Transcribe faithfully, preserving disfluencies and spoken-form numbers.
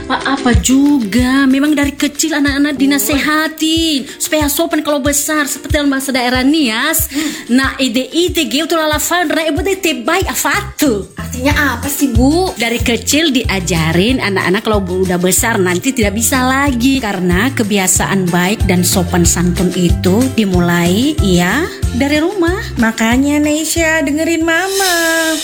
apa-apa juga. Memang dari kecil anak-anak dinasehati supaya sopan kalau besar. Seperti dalam bahasa daerah Nias. Nah, ide-ide gitu lalafan ibu deh baik afatu. Artinya apa sih, Bu? Dari kecil diajarin anak-anak kalau udah besar nanti tidak bisa lagi. Karena kebiasaan baik dan sopan santun itu dimulai ya dari rumah. Makanya Neisha dengerin Mama.